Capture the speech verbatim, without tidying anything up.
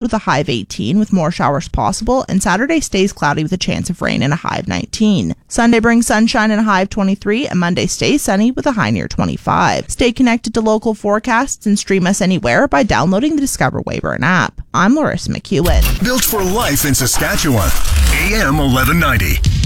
with a high of eighteen with more showers possible, and Saturday stays cloudy with a chance of rain and a high of nineteen. Sunday brings sunshine and a high of twenty-three, and Monday stays sunny with a high near twenty-five. Stay connected to local forecasts and stream us anywhere by downloading the Discover Weyburn app. I'm Larissa McEwen. Built for life in Saskatchewan. A M eleven ninety.